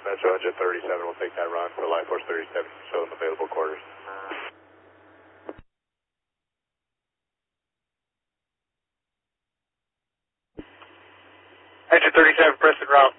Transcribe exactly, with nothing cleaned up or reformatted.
Metro Engine thirty-seven will take that run for Life Force thirty-seven, show them available quarters. Engine thirty-seven, Preston route.